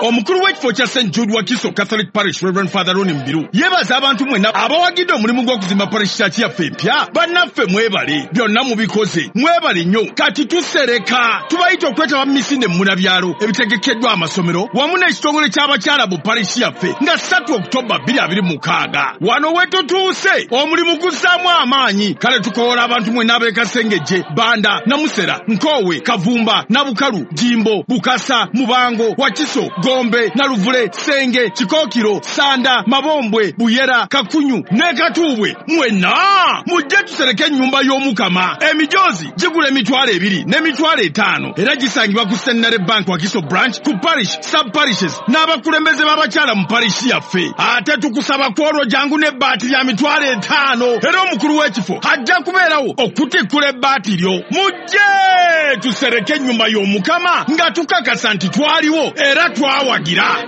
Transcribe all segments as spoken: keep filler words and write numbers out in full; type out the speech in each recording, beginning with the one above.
omukulu w'ekifo kya Saint Jude Wakiso Catholic Parish Reverend Father Ronnie Mbiru yebaza abantu mwenna abawagidde omulimu gw'okuzimba parish church yaffe empya. Bannaffe mwebale byonna mubikoze mwebale nnyo. Kati tusereka tubayita okwetaba misinde muna byalo ebitegekeddwa amasomero wamu n'ekitongole ky'abakyala bu parish yaffe nga ssatu Oktoba bbiri abiri mu mukaaga. Wano wetutuuse omulimu guzzaamu amaanyi. Kale tukoola abantu mwenna ab'e Kasengejje, Banda, Namusera, Nkowe, Kavumba, Nabukalu, Jimbo, Bukasa, Mubango, Wakiso, Gombe, Naluvule, Senge, Kikookiro, Sanda, Mabombwe, Buyera, Kakunyu ne Katuubwe. Mwenna mujje tusereke ennyumba y'Omukama. Emijoozi gigula emitwalo ebiri n'emitwalo etaano era gisangibwa ku Centenary Bank Wakiso branch ku parish sub parishes n'abakulembeze b'abakyala mu parish yaffe. Ate tukusaba kwolwo jangu n'ebbaati lya mitwalo etaano era omukulu w'ekifo ajja kubeerawo okutikkula ebbaati lyo. Mujje tusereke ennyumba y'Omukama nga tukakasa nti twaliwo era twawagira.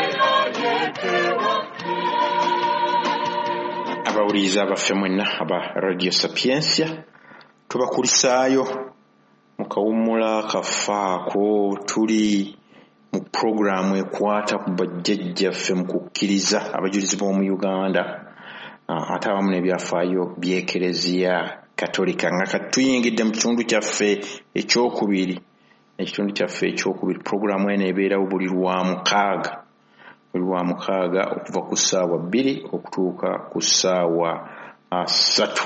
Abawuliriza abaffe mwenna aba Radio Sapiensia tubakulisaayo mu kawummula kafaako. Tuli mu programu ekwata ku bajjajjaffe mu kukkiriza abajulizi b'omu Uganda ate awamu n'ebyafaayo by'Ekereziya Katolika nga katuyingidde mu kitundu kyaffe ekyokubiri. Ekitundu kyaffe ekyokubiri programu eno ebeerawo buli lwa mukaaga buli lwa mukaaga okuva ku ssaawa bbiri okutuuka ku ssaawa ssatu.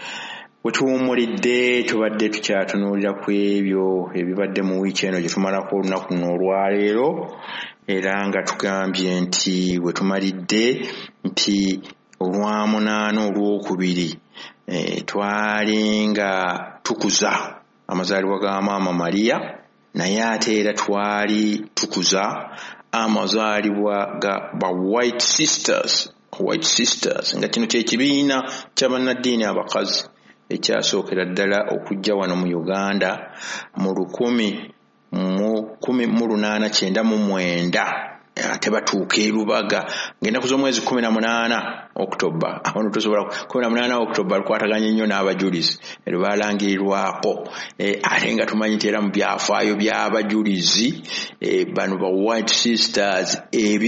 We tuwummulidde tubadde tukyatunuulira ku ebyo ebibadde mu wiiki eno gye tumalako olunaku luno olwaleero, era nga tugambye nti we tumalidde nti olwamunaana olwokubiri e, twali nga tukuza amazaalibwa ga maama Maria, naye ate era twali tukuza amazaalibwa ga ba White Sisters. White Sisters nga kino kyekibiina ky'abannaddiini abakazi ekyasookera ddala okujja wano mu Uganda mu lukumi mu kumi mu lunaana kyenda mu mwenda. Ate batuuka e Lubaga ng'ennaku z'omwezi kumi na munaana Oktoba. Awo tusobola kumi na munaana Oktoba lukwataganye nnyo n'abajulizi era balangirirwako. E, ate nga tumanyi nti era mu byafaayo by'abajulizi e, bano ba White Sisters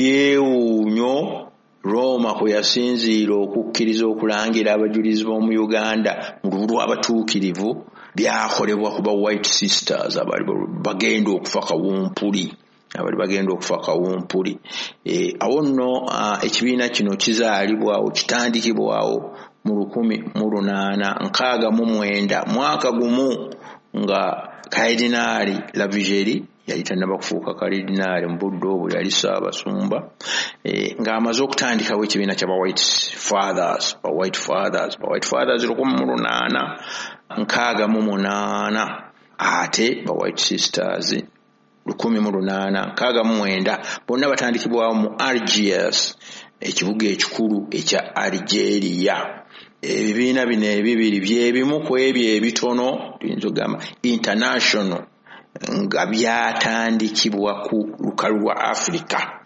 ebyewuunyo Roma kwe yasinziira okukkiriza okulangira abajulizi b'omu Uganda mu lubu lw'abatuukirivu byakolebwa ku ba White Sisters abali bagenda okufa kawumpuli. abali bagenda okufa kawumpuli. E, awo nno uh, ekibiina kino kizaalibwawo kitandikibwawo mu lukumi mu lunaana nkaaga mu mwenda mwaka gumu nga Kardinali Lavigeri yali tannaba kufuuka Kardinali mu budde obwo yali Ssaabasumba e, ng'amaze okutandikawo ekibiina kya ba White Fathers ba White Fathers ba White Fathers lukumi mu lunaana nkaaga mu munaana. Ate ba White Sisters lukumi mu lunaana nkaaga mu mwenda bonna batandikibwawo mu Algiers, ekibuga ekikulu ekya Algeria. Ebibiina bino ebibiri byebimu ku ebyo ebitono tuyinza okugamba international nga byatandikibwa ku lukalu lwa Africa.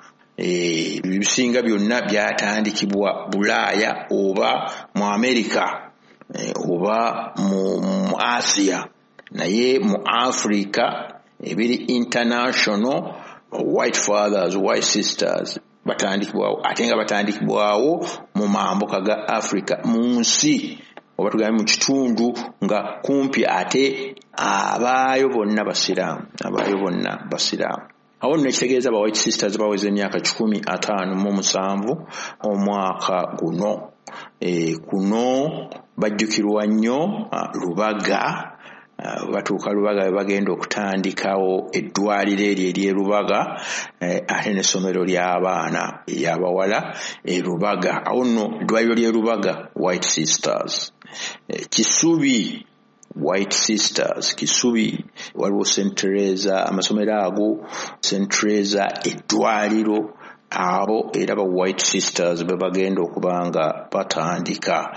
E, bisinga byonna byatandikibwa Bulaaya oba mu America e, oba mu, mu Asia, naye mu Africa ebiri international White Fathers White Sisters batandikibwawo ate nga batandikibwawo mu mambuka ga Africa mu nsi oba tugambe mu kitundu nga kumpi ate abaayo bonna basiraamu abaayo bonna basiraamu. Awo nno ekitegeeza ba White Sisters baweza emyaka kikumi ataano mu musanvu omwaka guno. E, kuno bajjukirwa nnyo Lubaga. Uh, batuuka Lubaga bagenda okutandikawo eddwaliro eryo ery'e Lubaga eh, ate n'essomero ly'abaana ery'abawala e Lubaga. Awo nno eddwaliro ly'e Lubaga White Sisters. eh, Kisubi White Sisters. Kisubi waliwo Saint Teresa, amasomero ago Saint Teresa eddwaliro abo era ba White Sisters be bagenda okubanga batandika.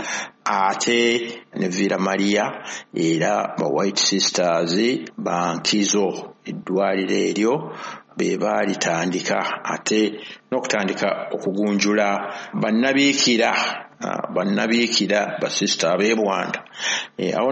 Ate ne Villa Maria era ba White Sisters bankizo eddwaliro eryo be balitandika, ate n'okutandika okugunjula bannabiikira bannabiikira ba sister ab'e Bwanda. E,